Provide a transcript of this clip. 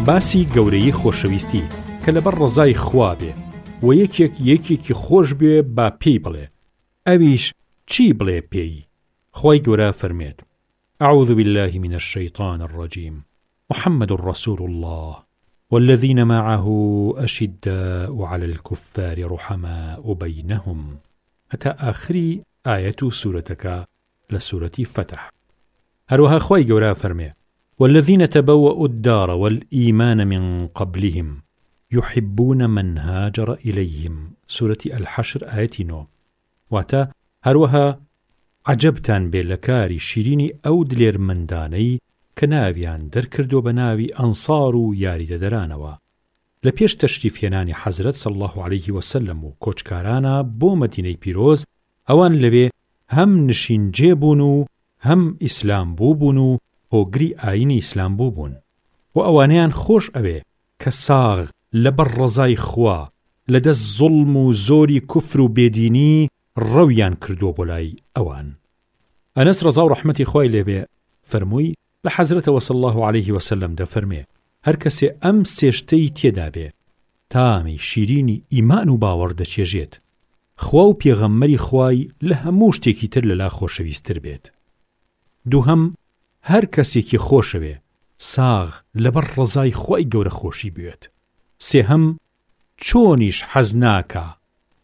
باسی گەورەی خۆشەویستی کە لەبەر ڕزای خوا بێ و یەکێکی خۆش بێ با پێی بڵێ. ئەویش چی بڵێ پێی؟ خوای گەورە فەرمێت: أعوذ بالله من الشيطان الرجيم محمد رسول الله والذين معه أشداء على الكفار رحماء بينهم حتى آخر آية سورتك لسورة فتح. هروها خوای گەورە فەرمێ: والذين تبوأوا الدار والإيمان من قبلهم يحبون من هاجر إليهم سورة الحشر آية 9. واتا هروها عجبتان بێلەکاری شیرینی ئەو دلێر مندانەی کە ناویان دەرکردو بە ناوی ئەنسار و یاریدەدەرانەوە لە پێش تەشریفهێنانی حەزرەت صلی الله عليه وسلم و کۆچکارانە بۆ مەدینەی پیرۆز. ئەوان لەوێ هەم نشینجێ بوون و هەم ئیسلام بوون و هۆگری ئاینی ئیسلام بوون و ئەوانەیان خۆش ئەوێ کە ساغ لەبەر ڕزای خوا لەدەست زوڵم و زۆری کوفر و بێدینی ڕەویان کردووە بۆ لای ئەوان. ئەنەس ڕەزا و ڕەحمەتی خوای لێبێ فەرمووی لە حەزرەتەوە صلی الله عليه وسلم دەفەرمێ: هەر کەسێ ئەم سێشتەی تێدا بێ تامی شیرینی ئیمان و باوەڕ دەچێژێت، خوا و پێغەمبەری خوای لە هەموو شتێکی تر لەلا خۆشەویستتر بێت. دووهەم، هەر کەسێکی خۆشەوێ ساغ لەبەر ڕزای خوای گەورە خۆشی بێت. سێهەم، چۆنیش حەز ناکا